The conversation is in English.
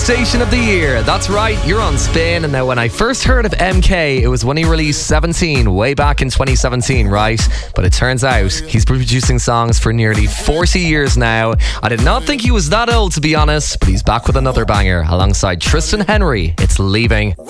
station of the year. That's right, you're on Spin. And now, when I first heard of MK, it was when he released 17 way back in 2017, right? But it turns out he's been producing songs for nearly 40 years now. I did not think he was that old, to be honest, but he's back with another banger alongside Tristan Henry. It's Leaving.